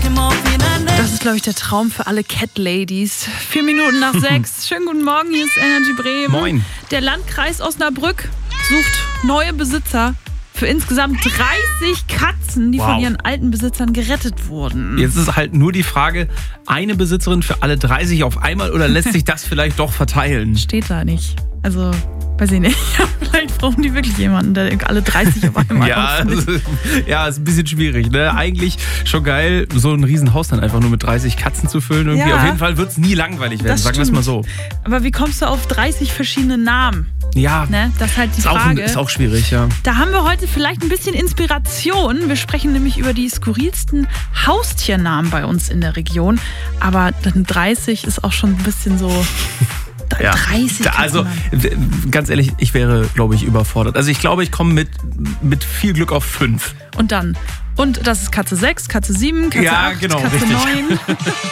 Das ist, glaube ich, der Traum für alle Cat-Ladies. 4 Minuten nach 6. Schönen guten Morgen, hier ist Energy Bremen. Moin. Der Landkreis Osnabrück sucht neue Besitzer für insgesamt 30 Katzen, die von ihren alten Besitzern gerettet wurden. Jetzt ist halt nur die Frage, eine Besitzerin für alle 30 auf einmal oder lässt sich das vielleicht doch verteilen? Steht da nicht. Also, weiß ich nicht. Vielleicht brauchen die wirklich jemanden, der alle 30 auf einmal aufnimmt. Ja, ist ein bisschen schwierig. Ne? Eigentlich schon geil, so ein Riesenhaus dann einfach nur mit 30 Katzen zu füllen. Irgendwie. Ja. Auf jeden Fall wird es nie langweilig werden, sagen wir es mal so. Aber wie kommst du auf 30 verschiedene Namen? Ja, Ne? Das ist halt die Frage. Ist auch schwierig, ja. Da haben wir heute vielleicht ein bisschen Inspiration. Wir sprechen nämlich über die skurrilsten Haustiernamen bei uns in der Region. Aber dann 30 ist auch schon ein bisschen so... Ja. 30 also ganz ehrlich, ich wäre, glaube ich, überfordert. Also ich glaube, ich komme mit viel Glück auf 5. Und das ist Katze 6, Katze 7, Katze 8, genau, Katze richtig. 9.